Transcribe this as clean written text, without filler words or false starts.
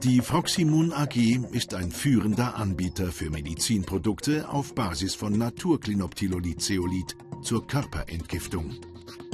Die Proximun AG ist ein führender Anbieter für Medizinprodukte auf Basis von Naturklinoptilolid-Zeolit zur Körperentgiftung.